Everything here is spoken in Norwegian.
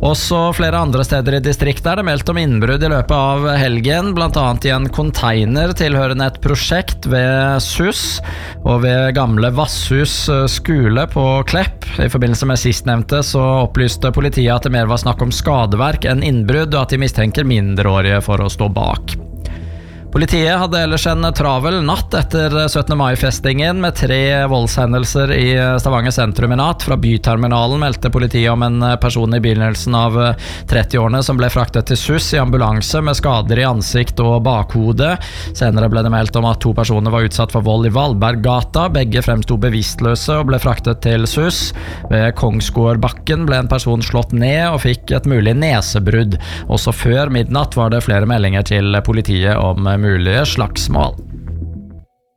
Også flere andre steder i distriktet det meldt om innbrudd i løpet av helgen, blant annet i en container tilhørende et prosjekt ved SUS og ved gamle Vasshus skole på Klepp. I forbindelse med sistnevnte så opplyste politiet at det mer var snakk om skadeverk enn innbrudd, og at de mistenker mindreårige for å stå bak. Politiet hadde ellers en travel natt etter 17. mai-festingen med 3 voldshendelser i Stavanger sentrum i natt. Fra byterminalen meldte politiet om en person i begynnelsen av 30-årene som ble fraktet til SUS i ambulanse med skader i ansikt og bakhode. Senere ble det meldt om at 2 personer var utsatt for vold i Valberggata. Begge fremstod bevisstløse og ble fraktet til SUS. Ved Kongsgårdbakken ble en person slått ned og fikk et mulig nesebrudd. Også før midnatt var det flere meldinger til politiet om mulige slagsmål.